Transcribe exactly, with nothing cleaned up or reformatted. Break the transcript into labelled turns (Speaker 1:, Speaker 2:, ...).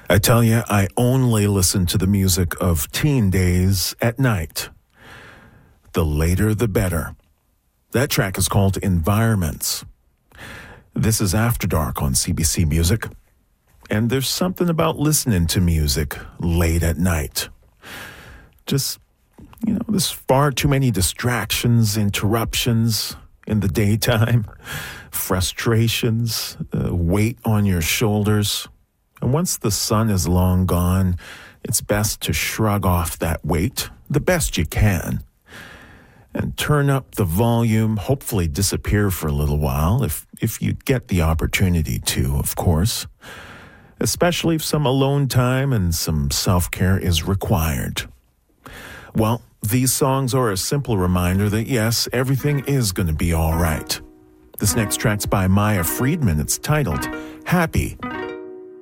Speaker 1: I tell you, I only listen to the music of teen days at night. The later, the better. That track is called Environments. This is After Dark on C B C Music. And there's something about listening to music late at night. Just, you know, there's far too many distractions, interruptions in the daytime, frustrations, uh, weight on your shoulders. And once the sun is long gone, it's best to shrug off that weight the best you can and turn up the volume, hopefully disappear for a little while if, if you get the opportunity to, of course, especially if some alone time and some self-care is required. Well, these songs are a simple reminder that, yes, everything is going to be all right. This next track's by Maya Friedman. It's titled Happy.